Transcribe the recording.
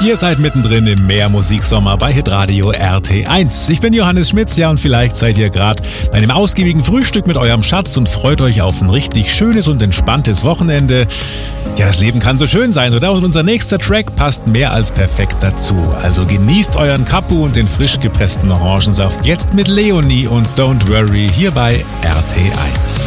Ihr seid mittendrin im Mehrmusiksommer bei Hitradio RT1. Ich bin Johannes Schmitz, ja, und vielleicht seid ihr gerade bei einem ausgiebigen Frühstück mit eurem Schatz und freut euch auf ein richtig schönes und entspanntes Wochenende. Ja, das Leben kann so schön sein, oder? Und unser nächster Track passt mehr als perfekt dazu. Also genießt euren Kapu und den frisch gepressten Orangensaft jetzt mit Leonie und Don't Worry hier bei RT1.